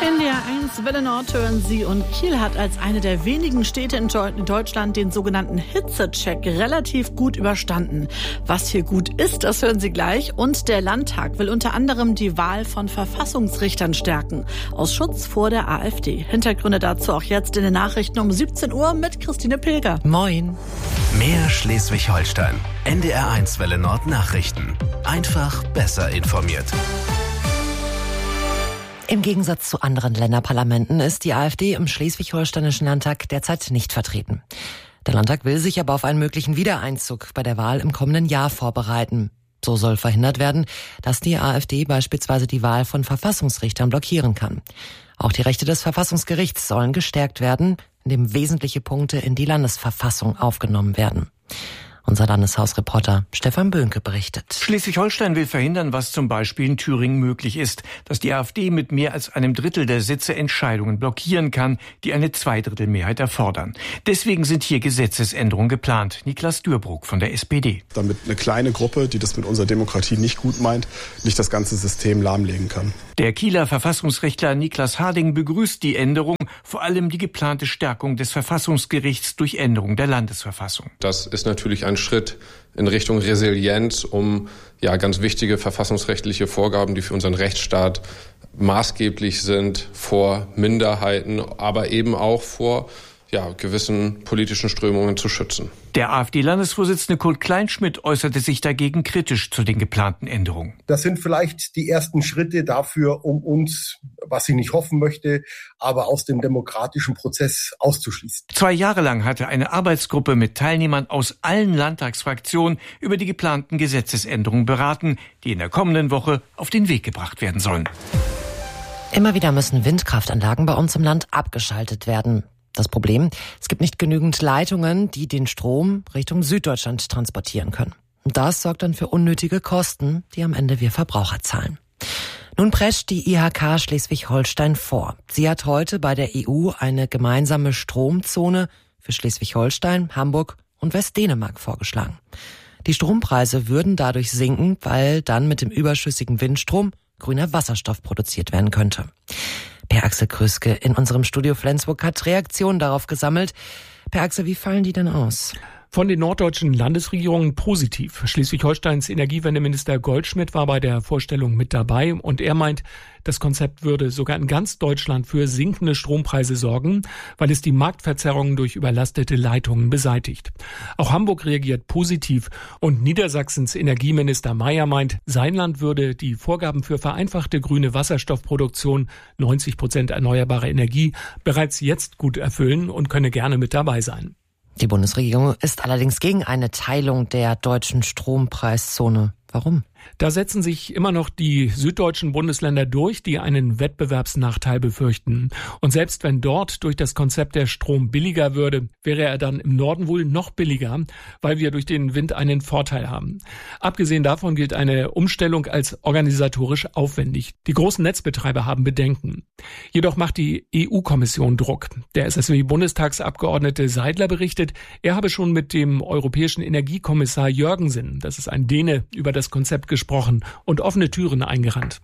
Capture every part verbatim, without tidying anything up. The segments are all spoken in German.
In der eins Welle Nord hören Sie, und Kiel hat als eine der wenigen Städte in Deutschland den sogenannten Hitzecheck relativ gut überstanden. Was hier gut ist, das hören Sie gleich. Und der Landtag will unter anderem die Wahl von Verfassungsrichtern stärken, aus Schutz vor der AfD. Hintergründe dazu auch jetzt in den Nachrichten um siebzehn Uhr mit Christine Pilger. Moin. Mehr Schleswig-Holstein. N D R eins Welle Nord Nachrichten. Einfach besser informiert. Im Gegensatz zu anderen Länderparlamenten ist die AfD im Schleswig-Holsteinischen Landtag derzeit nicht vertreten. Der Landtag will sich aber auf einen möglichen Wiedereinzug bei der Wahl im kommenden Jahr vorbereiten. So soll verhindert werden, dass die AfD beispielsweise die Wahl von Verfassungsrichtern blockieren kann. Auch die Rechte des Verfassungsgerichts sollen gestärkt werden, indem wesentliche Punkte in die Landesverfassung aufgenommen werden. Unser Landeshausreporter Stefan Böhnke berichtet. Schleswig-Holstein will verhindern, was zum Beispiel in Thüringen möglich ist, dass die AfD mit mehr als einem Drittel der Sitze Entscheidungen blockieren kann, die eine Zweidrittelmehrheit erfordern. Deswegen sind hier Gesetzesänderungen geplant. Niklas Dürrbruck von der S P D. Damit eine kleine Gruppe, die das mit unserer Demokratie nicht gut meint, nicht das ganze System lahmlegen kann. Der Kieler Verfassungsrechtler Niklas Harding begrüßt die Änderung, vor allem die geplante Stärkung des Verfassungsgerichts durch Änderung der Landesverfassung. Das ist natürlich ein Schritt in Richtung Resilienz, um ja ganz wichtige verfassungsrechtliche Vorgaben, die für unseren Rechtsstaat maßgeblich sind, vor Minderheiten, aber eben auch vor ja, gewissen politischen Strömungen zu schützen. Der AfD-Landesvorsitzende Kurt Kleinschmidt äußerte sich dagegen kritisch zu den geplanten Änderungen. Das sind vielleicht die ersten Schritte dafür, um uns, was ich nicht hoffen möchte, aber aus dem demokratischen Prozess auszuschließen. Zwei Jahre lang hatte eine Arbeitsgruppe mit Teilnehmern aus allen Landtagsfraktionen über die geplanten Gesetzesänderungen beraten, die in der kommenden Woche auf den Weg gebracht werden sollen. Immer wieder müssen Windkraftanlagen bei uns im Land abgeschaltet werden. Das Problem, es gibt nicht genügend Leitungen, die den Strom Richtung Süddeutschland transportieren können. Und das sorgt dann für unnötige Kosten, die am Ende wir Verbraucher zahlen. Nun prescht die I H K Schleswig-Holstein vor. Sie hat heute bei der E U eine gemeinsame Stromzone für Schleswig-Holstein, Hamburg und Westdänemark vorgeschlagen. Die Strompreise würden dadurch sinken, weil dann mit dem überschüssigen Windstrom grüner Wasserstoff produziert werden könnte. Per Axel Krüske in unserem Studio Flensburg hat Reaktionen darauf gesammelt. Per Axel, wie fallen die denn aus? Von den norddeutschen Landesregierungen positiv. Schleswig-Holsteins Energiewendeminister Goldschmidt war bei der Vorstellung mit dabei und er meint, das Konzept würde sogar in ganz Deutschland für sinkende Strompreise sorgen, weil es die Marktverzerrungen durch überlastete Leitungen beseitigt. Auch Hamburg reagiert positiv und Niedersachsens Energieminister Mayer meint, sein Land würde die Vorgaben für vereinfachte grüne Wasserstoffproduktion, neunzig Prozent erneuerbare Energie, bereits jetzt gut erfüllen und könne gerne mit dabei sein. Die Bundesregierung ist allerdings gegen eine Teilung der deutschen Strompreiszone. Warum? Da setzen sich immer noch die süddeutschen Bundesländer durch, die einen Wettbewerbsnachteil befürchten. Und selbst wenn dort durch das Konzept der Strom billiger würde, wäre er dann im Norden wohl noch billiger, weil wir durch den Wind einen Vorteil haben. Abgesehen davon gilt eine Umstellung als organisatorisch aufwendig. Die großen Netzbetreiber haben Bedenken. Jedoch macht die E U-Kommission Druck. Der S S W-Bundestagsabgeordnete Seidler berichtet, er habe schon mit dem europäischen Energiekommissar Jörgensen, das ist ein Däne, über das Konzept gesprochen und offene Türen eingerannt.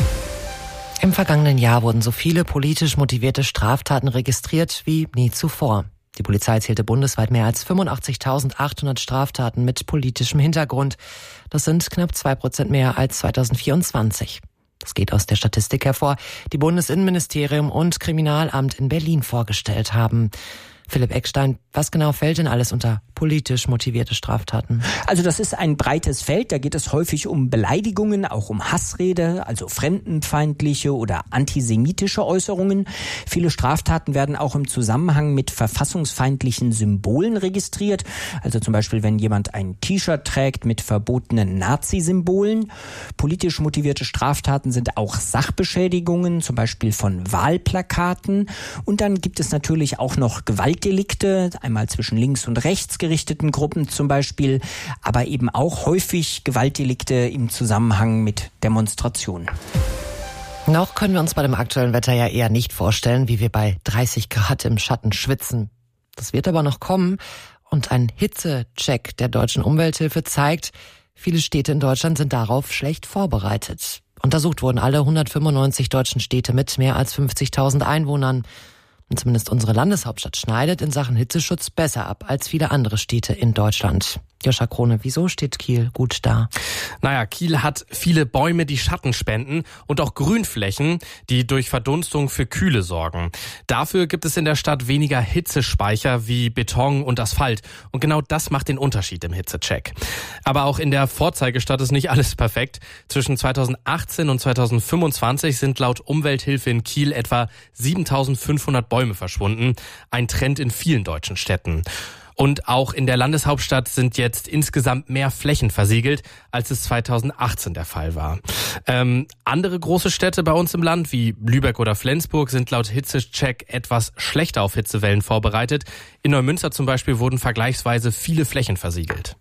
Im vergangenen Jahr wurden so viele politisch motivierte Straftaten registriert wie nie zuvor. Die Polizei zählte bundesweit mehr als fünfundachtzigtausendachthundert Straftaten mit politischem Hintergrund. Das sind knapp zwei Prozent mehr als zweitausendvierundzwanzig. Das geht aus der Statistik hervor, die Bundesinnenministerium und Kriminalamt in Berlin vorgestellt haben. Philipp Eckstein, was genau fällt denn alles unter politisch motivierte Straftaten? Also das ist ein breites Feld, da geht es häufig um Beleidigungen, auch um Hassrede, also fremdenfeindliche oder antisemitische Äußerungen. Viele Straftaten werden auch im Zusammenhang mit verfassungsfeindlichen Symbolen registriert, also zum Beispiel wenn jemand ein T-Shirt trägt mit verbotenen Nazi-Symbolen. Politisch motivierte Straftaten sind auch Sachbeschädigungen, zum Beispiel von Wahlplakaten. Und dann gibt es natürlich auch noch Gewaltdelikte, einmal zwischen links und rechts gerichteten Gruppen zum Beispiel, aber eben auch häufig Gewaltdelikte im Zusammenhang mit Demonstrationen. Noch können wir uns bei dem aktuellen Wetter ja eher nicht vorstellen, wie wir bei dreißig Grad im Schatten schwitzen. Das wird aber noch kommen und ein Hitzecheck der Deutschen Umwelthilfe zeigt, viele Städte in Deutschland sind darauf schlecht vorbereitet. Untersucht wurden alle hundertfünfundneunzig deutschen Städte mit mehr als fünfzigtausend Einwohnern. Und zumindest unsere Landeshauptstadt schneidet in Sachen Hitzeschutz besser ab als viele andere Städte in Deutschland. Joscha Krone, wieso steht Kiel gut da? Naja, Kiel hat viele Bäume, die Schatten spenden und auch Grünflächen, die durch Verdunstung für Kühle sorgen. Dafür gibt es in der Stadt weniger Hitzespeicher wie Beton und Asphalt. Und genau das macht den Unterschied im Hitzecheck. Aber auch in der Vorzeigestadt ist nicht alles perfekt. Zwischen zweitausendachtzehn und zweitausendfünfundzwanzig sind laut Umwelthilfe in Kiel etwa siebentausendfünfhundert Bäume verschwunden. Ein Trend in vielen deutschen Städten. Und auch in der Landeshauptstadt sind jetzt insgesamt mehr Flächen versiegelt, als es zweitausendachtzehn der Fall war. Ähm, andere große Städte bei uns im Land, wie Lübeck oder Flensburg, sind laut Hitzecheck etwas schlechter auf Hitzewellen vorbereitet. In Neumünster zum Beispiel wurden vergleichsweise viele Flächen versiegelt.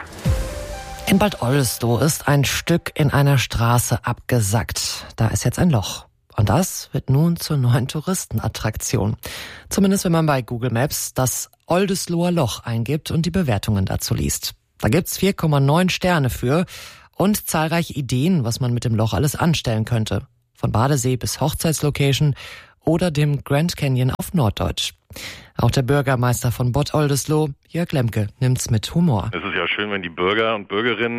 In Bad Oldesloe ist ein Stück in einer Straße abgesackt. Da ist jetzt ein Loch. Und das wird nun zur neuen Touristenattraktion. Zumindest wenn man bei Google Maps das Oldesloer Loch eingibt und die Bewertungen dazu liest. Da gibt's vier Komma neun Sterne für und zahlreiche Ideen, was man mit dem Loch alles anstellen könnte. Von Badesee bis Hochzeitslocation oder dem Grand Canyon auf Norddeutsch. Auch der Bürgermeister von Bad Oldesloe, Jörg Lemke, nimmt's mit Humor. Es ist ja schön, wenn die Bürger und Bürgerinnen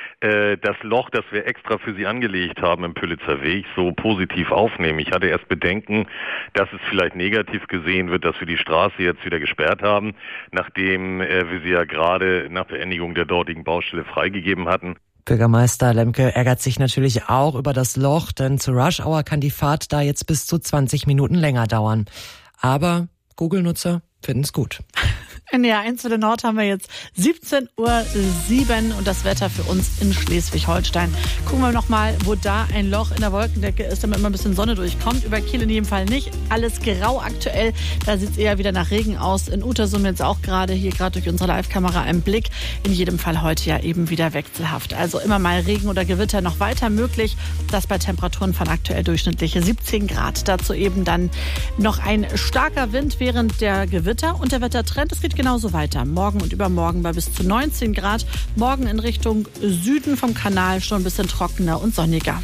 das Loch, das wir extra für sie angelegt haben im Pülitzer Weg, so positiv aufnehmen. Ich hatte erst Bedenken, dass es vielleicht negativ gesehen wird, dass wir die Straße jetzt wieder gesperrt haben, nachdem wir sie ja gerade nach Beendigung der dortigen Baustelle freigegeben hatten. Bürgermeister Lemke ärgert sich natürlich auch über das Loch, denn zu Rush Hour kann die Fahrt da jetzt bis zu zwanzig Minuten länger dauern. Aber Google-Nutzer finden es gut. In der eins Welle Nord haben wir jetzt siebzehn Uhr sieben und das Wetter für uns in Schleswig-Holstein. Gucken wir nochmal, wo da ein Loch in der Wolkendecke ist, damit immer ein bisschen Sonne durchkommt. Über Kiel in jedem Fall nicht. Alles grau aktuell. Da sieht es eher wieder nach Regen aus. In Utersum jetzt auch gerade, hier gerade durch unsere Live-Kamera ein Blick. In jedem Fall heute ja eben wieder wechselhaft. Also immer mal Regen oder Gewitter noch weiter möglich. Das bei Temperaturen von aktuell durchschnittliche siebzehn Grad. Dazu eben dann noch ein starker Wind während der Gewitter und der Wettertrend. Es geht genauso weiter. Morgen und übermorgen bei bis zu neunzehn Grad. Morgen in Richtung Süden vom Kanal schon ein bisschen trockener und sonniger.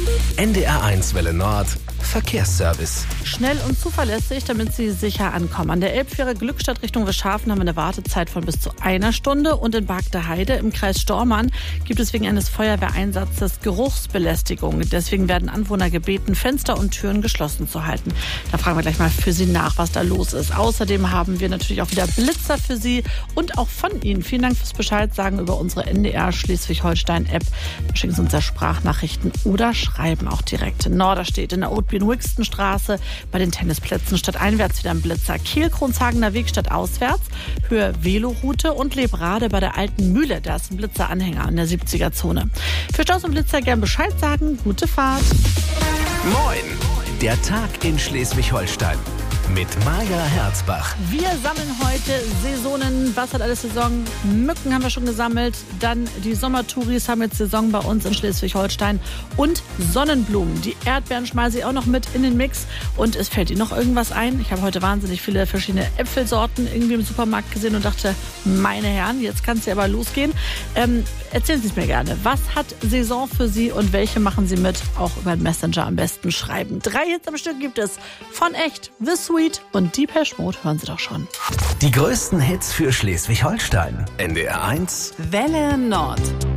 N D R eins Welle Nord Verkehrsservice. Schnell und zuverlässig, damit Sie sicher ankommen. An der Elbfähre Glückstadt Richtung Wischhafen haben wir eine Wartezeit von bis zu einer Stunde. Und in Bargteheide im Kreis Stormarn gibt es wegen eines Feuerwehreinsatzes Geruchsbelästigung. Deswegen werden Anwohner gebeten, Fenster und Türen geschlossen zu halten. Da fragen wir gleich mal für Sie nach, was da los ist. Außerdem haben wir natürlich auch wieder Blitzer für Sie und auch von Ihnen. Vielen Dank fürs Bescheid sagen über unsere N D R Schleswig-Holstein-App. Schicken Sie uns ja Sprachnachrichten oder schreiben auch direkt. In Norderstedt in der Oatbien-Wixton-Straße bei den Tennisplätzen statt einwärts wieder ein Blitzer. Kiel-Kronshagener Weg statt auswärts, Höhe Veloroute und Lebrade bei der Alten Mühle. Da ist ein Blitzeranhänger in der siebziger-Zone. Für Staus und Blitzer gern Bescheid sagen. Gute Fahrt. Moin, der Tag in Schleswig-Holstein. Mit Maja Herzbach. Wir sammeln heute Saisonen. Was hat alles Saison? Mücken haben wir schon gesammelt. Dann die Sommertouris haben jetzt Saison bei uns in Schleswig-Holstein. Und Sonnenblumen. Die Erdbeeren schmeiße ich auch noch mit in den Mix. Und es fällt Ihnen noch irgendwas ein? Ich habe heute wahnsinnig viele verschiedene Äpfelsorten irgendwie im Supermarkt gesehen und dachte, meine Herren, jetzt kann es ja aber losgehen. Ähm, erzählen Sie es mir gerne. Was hat Saison für Sie und welche machen Sie mit? Auch über den Messenger am besten schreiben. Drei Hits am Stück gibt es. Von Echt, The Sweet und Depeche Mode, hören Sie doch schon. Die größten Hits für Schleswig-Holstein. N D R eins Welle Nord.